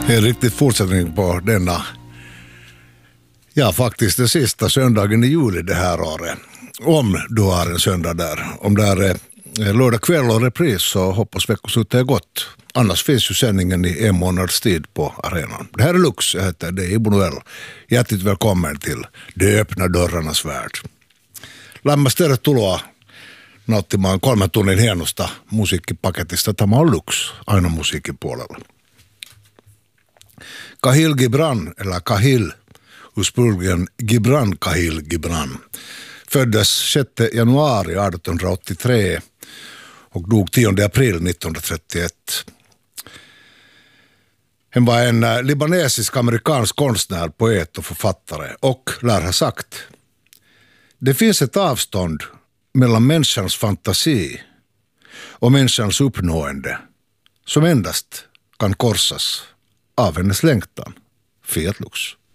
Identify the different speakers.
Speaker 1: En riktigt fortsättning på denna, ja faktiskt den sista söndagen i juli det här året. Om du har en söndag där. Om det är lördag kväll och repris så hoppas veckoslutet är gott. Annars finns ju sändningen i en månads tid på arenan. Det här är Lux, jag heter Deibo Noel. Hjärtligt välkommen till De öppna dörrarnas värld. Lämmästä tuloa nauttimaan 3 tunnin hienosta musiikkipaketista. Tämä on Lux, aina musiikin puolella. Kahil Gibran, eller Kahil, ursprungligen Gibran Kahil Gibran, föddes 6 januari 1883 och dog 10 april 1931. Han var en libanesisk-amerikansk konstnär, poet och författare och lär ha sagt: det finns ett avstånd mellan människans fantasi och människans uppnående som endast kan korsas av hennes längtan. Fiat Lux.